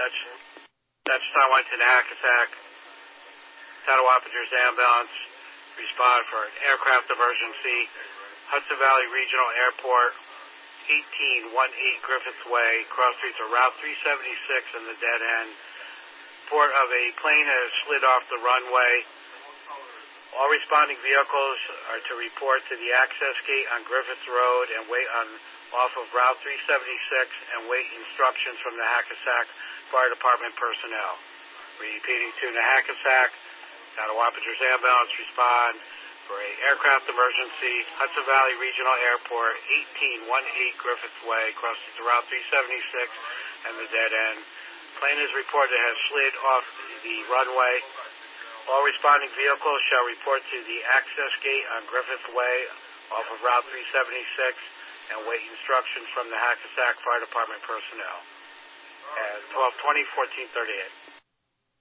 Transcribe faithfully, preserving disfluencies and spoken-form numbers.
That's that's Starlight to the Hackensack. Town of Wappingers ambulance respond for an aircraft emergency. Hudson Valley Regional Airport, eighteen eighteen Griffiths Way, cross streets of Route three seventy-six and the dead end. Report of a plane has slid off the runway. All responding vehicles are to report to the access gate on Griffiths Road and wait on off of Route three seventy-six and wait instructions from the Hackensack Fire Department personnel. Repeating to the Hackensack, Town of Wappingers ambulance respond for a aircraft emergency. Hudson Valley Regional Airport, eighteen eighteen Griffiths Way, crosses the Route three seventy-six and the dead end. Plane is reported to have slid off the runway. All responding vehicles shall report to the access gate on Griffith Way off of Route three seventy-six and wait instructions from the Hackensack Fire Department personnel. At twelve twenty, fourteen thirty-eight.